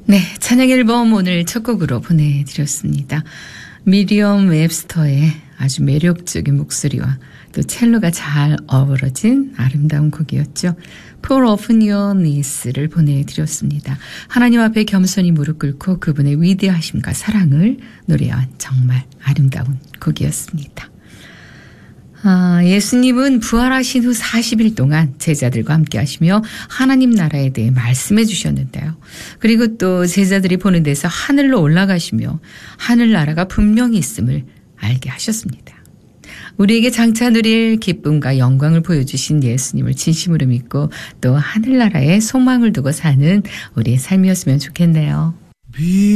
네, 찬양 앨범 오늘 첫 곡으로 보내드렸습니다. 미리엄 웹스터의 아주 매력적인 목소리와 또 첼로가 잘 어우러진 아름다운 곡이었죠. Pour Open Your Knees를 보내드렸습니다. 하나님 앞에 겸손히 무릎 꿇고 그분의 위대하심과 사랑을 노래한 정말 아름다운 곡이었습니다. 예수님은 부활하신 후 40일 동안 제자들과 함께 하시며 하나님 나라에 대해 말씀해 주셨는데요. 그리고 또 제자들이 보는 데서 하늘로 올라가시며 하늘나라가 분명히 있음을 알게 하셨습니다. 우리에게 장차 누릴 기쁨과 영광을 보여주신 예수님을 진심으로 믿고 또 하늘나라에 소망을 두고 사는 우리의 삶이었으면 좋겠네요.